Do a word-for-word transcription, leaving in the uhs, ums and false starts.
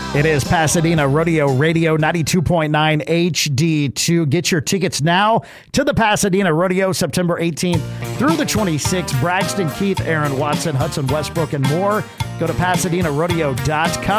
It is Pasadena Rodeo Radio ninety-two point nine H D two. Get your tickets now to the Pasadena Rodeo September eighteenth through the twenty-sixth. Braxton Keith, Aaron Watson, Hudson Westbrook, and more. Go to Pasadena Rodeo dot com.